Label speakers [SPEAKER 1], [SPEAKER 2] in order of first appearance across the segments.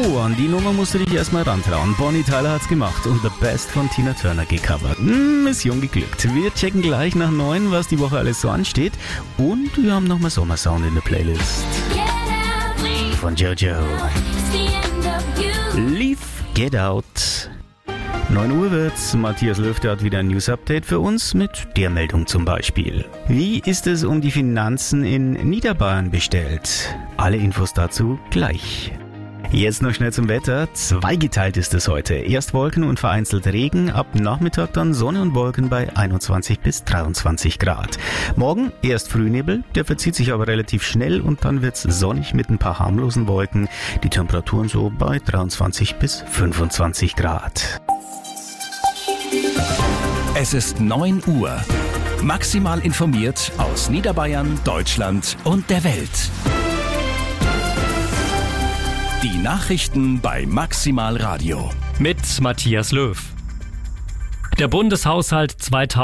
[SPEAKER 1] an die Nummer musst du dich erstmal rantrauen. Bonnie Tyler hat's gemacht und The Best von Tina Turner gecovert. Mission geglückt. Wir checken gleich nach 9, was die Woche alles so ansteht. Und wir haben nochmal Sommersound in der Playlist. Von Jojo. Leave, Get Out. 9 Uhr wird's. Matthias Löw, der hat wieder ein News-Update für uns mit der Meldung zum Beispiel. Wie ist es um die Finanzen in Niederbayern bestellt? Alle Infos dazu gleich. Jetzt noch schnell zum Wetter. Zweigeteilt ist es heute. Erst Wolken und vereinzelt Regen, ab Nachmittag dann Sonne und Wolken bei 21 bis 23 Grad. Morgen erst Frühnebel, der verzieht sich aber relativ schnell und dann wird's sonnig mit ein paar harmlosen Wolken. Die Temperaturen so bei 23 bis 25 Grad.
[SPEAKER 2] Es ist 9 Uhr. Maximal informiert aus Niederbayern, Deutschland und der Welt. Die Nachrichten bei Maximal Radio.
[SPEAKER 3] Mit Matthias Löw. Der Bundeshaushalt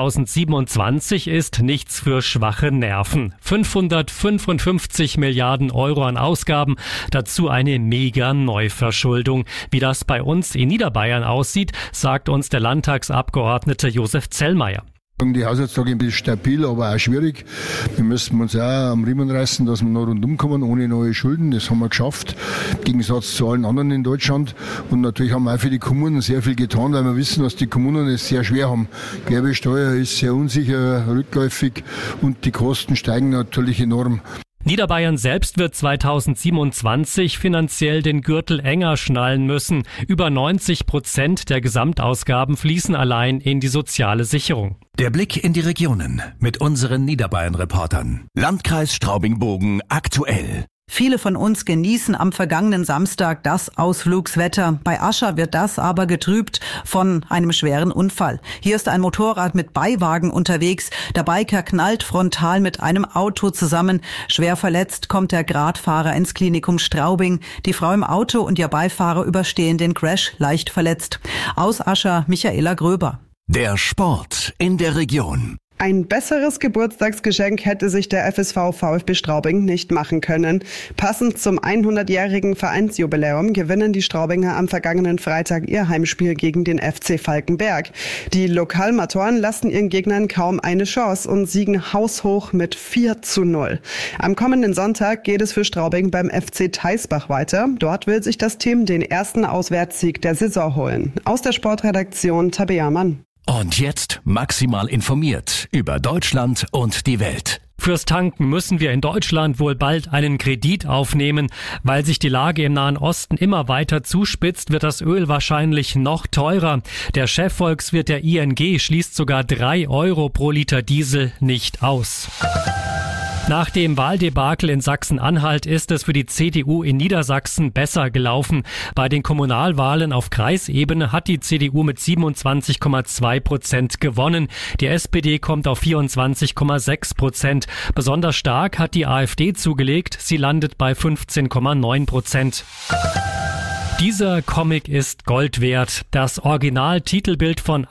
[SPEAKER 3] 2027 ist nichts für schwache Nerven. 555 Milliarden Euro an Ausgaben, dazu eine Mega-Neuverschuldung. Wie das bei uns in Niederbayern aussieht, sagt uns der Landtagsabgeordnete Josef Zellmeier.
[SPEAKER 4] Die Haushaltslage ist stabil, aber auch schwierig. Wir müssen uns auch am Riemen reißen, dass wir noch rundum kommen, ohne neue Schulden. Das haben wir geschafft, im Gegensatz zu allen anderen in Deutschland. Und natürlich haben wir auch für die Kommunen sehr viel getan, weil wir wissen, dass die Kommunen es sehr schwer haben. Gewerbesteuer ist sehr unsicher, rückläufig und die Kosten steigen natürlich enorm.
[SPEAKER 3] Niederbayern selbst wird 2027 finanziell den Gürtel enger schnallen müssen. Über 90% der Gesamtausgaben fließen allein in die soziale Sicherung.
[SPEAKER 2] Der Blick in die Regionen mit unseren Niederbayern-Reportern. Landkreis Straubing-Bogen aktuell.
[SPEAKER 5] Viele von uns genießen am vergangenen Samstag das Ausflugswetter. Bei Ascher wird das aber getrübt von einem schweren Unfall. Hier ist ein Motorrad mit Beiwagen unterwegs. Der Biker knallt frontal mit einem Auto zusammen. Schwer verletzt kommt der Gradfahrer ins Klinikum Straubing. Die Frau im Auto und ihr Beifahrer überstehen den Crash leicht verletzt. Aus Ascher Michaela Gröber.
[SPEAKER 2] Der Sport in der Region.
[SPEAKER 6] Ein besseres Geburtstagsgeschenk hätte sich der FSV VfB Straubing nicht machen können. Passend zum 100-jährigen Vereinsjubiläum gewinnen die Straubinger am vergangenen Freitag ihr Heimspiel gegen den FC Falkenberg. Die Lokalmatoren lassen ihren Gegnern kaum eine Chance und siegen haushoch mit 4:0. Am kommenden Sonntag geht es für Straubing beim FC Theisbach weiter. Dort will sich das Team den ersten Auswärtssieg der Saison holen. Aus der Sportredaktion Tabea Mann.
[SPEAKER 2] Und jetzt maximal informiert über Deutschland und die Welt.
[SPEAKER 3] Fürs Tanken müssen wir in Deutschland wohl bald einen Kredit aufnehmen. Weil sich die Lage im Nahen Osten immer weiter zuspitzt, wird das Öl wahrscheinlich noch teurer. Der Chefvolkswirt der ING schließt sogar 3 Euro pro Liter Diesel nicht aus. Nach dem Wahldebakel in Sachsen-Anhalt ist es für die CDU in Niedersachsen besser gelaufen. Bei den Kommunalwahlen auf Kreisebene hat die CDU mit 27,2% gewonnen. Die SPD kommt auf 24,6%. Besonders stark hat die AfD zugelegt. Sie landet bei 15,9%. Dieser Comic ist Gold wert. Das Original-Titelbild von